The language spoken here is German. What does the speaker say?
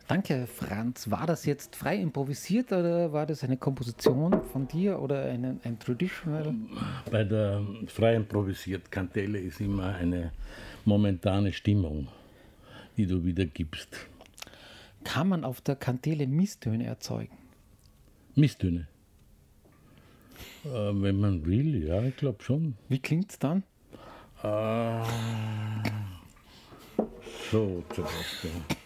Danke, Franz. War das jetzt frei improvisiert oder war das eine Komposition von dir oder ein Traditional? Bei der frei improvisiert Kantele ist immer eine momentane Stimmung, die du wiedergibst. Kann man auf der Kantele Misstöne erzeugen? Misstöne. Wenn man will, ja, ich glaube schon. Wie klingt es dann? So zum Beispiel.